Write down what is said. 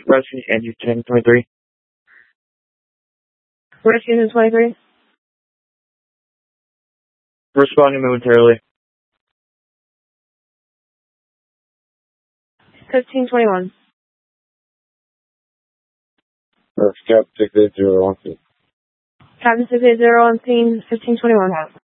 Rescue Engine 1023. Rescue Engine 23. Responding momentarily. 1521. Captain 680 on scene. Captain 680 on scene, 1521.